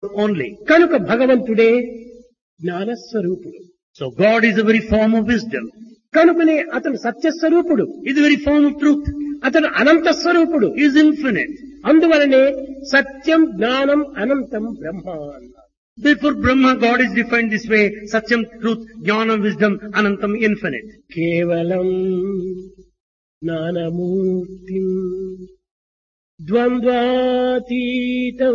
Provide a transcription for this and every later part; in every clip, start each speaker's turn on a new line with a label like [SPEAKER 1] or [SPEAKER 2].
[SPEAKER 1] only.
[SPEAKER 2] కనుక భగవంతుడే జ్ఞానస్వరూపుడు.
[SPEAKER 1] So God is the very form of wisdom.
[SPEAKER 2] కనుకనే అతను సత్యస్వరూపుడు.
[SPEAKER 1] He is the very form of truth.
[SPEAKER 2] అతను అనంత స్వరూపుడు.
[SPEAKER 1] He is infinite.
[SPEAKER 2] అందువలనే సత్యం జ్ఞానం అనంతం బ్రహ్మ అన్నారు.
[SPEAKER 1] Therefore Brahma, God is defined this way: Satyam, truth, Jnanam, wisdom, Anantam, infinite.
[SPEAKER 2] కేవలం జ్ఞానమూర్తిం ద్వంద్వాతీతం.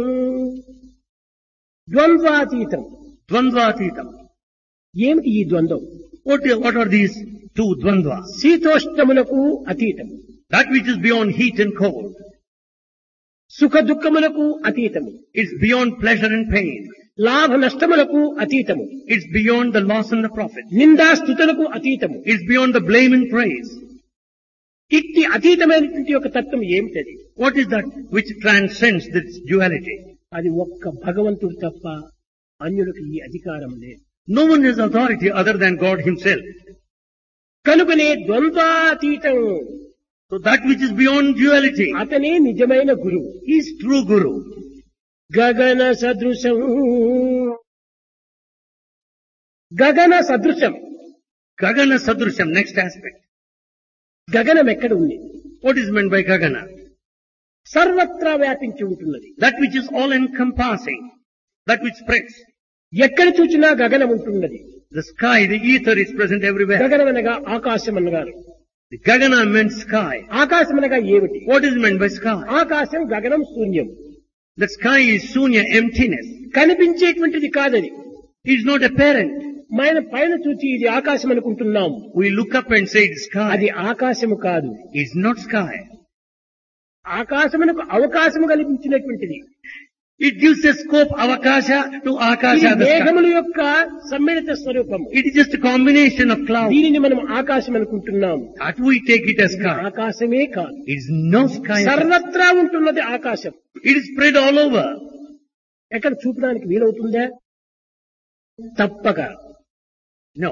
[SPEAKER 2] ద్వంద్వాతీతం
[SPEAKER 1] Dvandvatitam.
[SPEAKER 2] ఏమిటి ఈ ద్వంద్వం?
[SPEAKER 1] What are these two dvandvas?
[SPEAKER 2] శీతోష్ణములకు అతీతం,
[SPEAKER 1] That which is beyond heat and cold.
[SPEAKER 2] సుఖ దుఃఖములకు అతీతము,
[SPEAKER 1] It's beyond pleasure and pain.
[SPEAKER 2] లాభ నష్టములకు అతీతము,
[SPEAKER 1] It's beyond the loss and the profit.
[SPEAKER 2] నిందాస్తుతులకు అతీతము.
[SPEAKER 1] It's beyond the blame and praise.
[SPEAKER 2] ఇట్టి అతీతమైనటువంటి ఒక తత్వం ఏమిటది?
[SPEAKER 1] What is that which transcends this duality?
[SPEAKER 2] అది ఒక్క భగవంతుడు తప్ప అన్యులకు ఈ అధికారం లేదు.
[SPEAKER 1] No one has authority other than God Himself.
[SPEAKER 2] కనుకనే ద్వంద్వాతీతం,
[SPEAKER 1] So that which is beyond duality,
[SPEAKER 2] అతనే నిజమైన గురువు.
[SPEAKER 1] He is true Guru.
[SPEAKER 2] గగన సదృశం, గగన సదృశం.
[SPEAKER 1] Gagana Sadrusham, next aspect.
[SPEAKER 2] గగనం ఎక్కడ ఉంది?
[SPEAKER 1] What is meant by Gagana?
[SPEAKER 2] సర్వత్రా వ్యాపించి ఉంటున్నది.
[SPEAKER 1] That which is all encompassing, that which spreads.
[SPEAKER 2] ఎక్కడ చూచినా గగనం ఉంటున్నది.
[SPEAKER 1] The sky, the ether is present everywhere.
[SPEAKER 2] గగనం అనగా ఆకాశం అన్నగారు.
[SPEAKER 1] The Gagana meant sky.
[SPEAKER 2] ఆకాశం అనగా ఏమిటి?
[SPEAKER 1] What is meant by sky?
[SPEAKER 2] ఆకాశం గగనం శూన్యం,
[SPEAKER 1] The sky is Sunya, emptiness.
[SPEAKER 2] కనిపించేటువంటిది కాదని.
[SPEAKER 1] It is not apparent.
[SPEAKER 2] మన పైన చూచి ఇది ఆకాశం అనుకుంటున్నాం.
[SPEAKER 1] We look up and say it's sky.
[SPEAKER 2] అది ఆకాశము కాదు.
[SPEAKER 1] It's not sky.
[SPEAKER 2] ఆకాశమునకు అవకాశము కల్పించినటువంటిది.
[SPEAKER 1] It gives a scope, avakasha, to
[SPEAKER 2] ఇది
[SPEAKER 1] akasha, the sky.
[SPEAKER 2] మేఘముల యొక్క సమ్మిళిత స్వరూపము.
[SPEAKER 1] It is just a combination of clouds.
[SPEAKER 2] దీనిని మనం ఆకాశం అనుకుంటున్నాం.
[SPEAKER 1] That we take it as sky.
[SPEAKER 2] ఆకాశమే కాదు,
[SPEAKER 1] It is no sky.
[SPEAKER 2] సర్వత్రా ఉంటున్నది ఆకాశం.
[SPEAKER 1] It is spread all over.
[SPEAKER 2] ఎక్కడ చూపడానికి వీలవుతుందా? తప్పక.
[SPEAKER 1] No.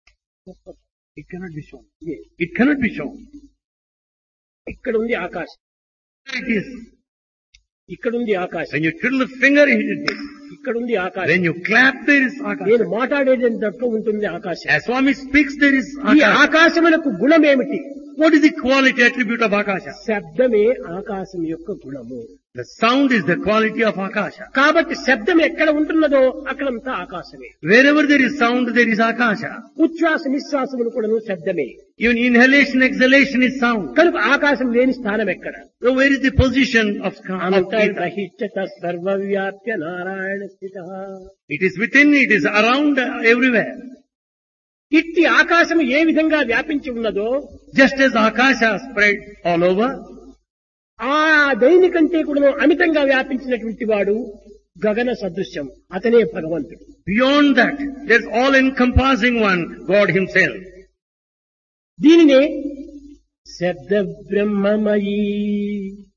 [SPEAKER 1] It cannot be shown. It cannot be shown.
[SPEAKER 2] ఇక్కడ ఉంది ఆకాశం,
[SPEAKER 1] It is.
[SPEAKER 2] ఇక్కడ ఉంది ఆకాశం,
[SPEAKER 1] When you twiddle the finger, it is.
[SPEAKER 2] ఇక్కడ ఉంది ఆకాశం.
[SPEAKER 1] When you clap, there is akasha.
[SPEAKER 2] నేను మాట్లాడేది దాంట్లో ఉంటుంది ఆకాశం.
[SPEAKER 1] As Swami speaks, there is
[SPEAKER 2] ఈ
[SPEAKER 1] akasha.
[SPEAKER 2] ఆకాశమునకు గుణం ఏమిటి?
[SPEAKER 1] What is the quality attribute of akasha?
[SPEAKER 2] శబ్దమే ఆకాశం యొక్క గుణము.
[SPEAKER 1] The sound is the quality of akasha.
[SPEAKER 2] కాబట్టి శబ్దం ఎక్కడ ఉంటున్నదో అక్కడంతా ఆకాశమే.
[SPEAKER 1] Wherever there is sound, there is akasha.
[SPEAKER 2] ఉచ్ఛ్వాస నిశ్వాసములు కూడాను శబ్దమే.
[SPEAKER 1] Even inhalation, exhalation is sound.
[SPEAKER 2] కనుక ఆకాశం లేని స్థానం ఎక్కడ?
[SPEAKER 1] So where is the position of ether?
[SPEAKER 2] అంతర్బహిష్ట సర్వవ్యాప్య Narayana స్థితః.
[SPEAKER 1] It is within, it is around, everywhere.
[SPEAKER 2] ఇట్టి ఆకాశం ఏ విధంగా వ్యాపించి ఉన్నదో
[SPEAKER 1] Just as akasha spread all over,
[SPEAKER 2] ఆ దైని కంటే కూడా అమితంగా వ్యాపించినటువంటి వాడు గగన సదృశ్యం, అతనే భగవంతుడు.
[SPEAKER 1] beyond that, there's all-encompassing one, God Himself.
[SPEAKER 2] దీనినే శబ్ద బ్రహ్మమయీ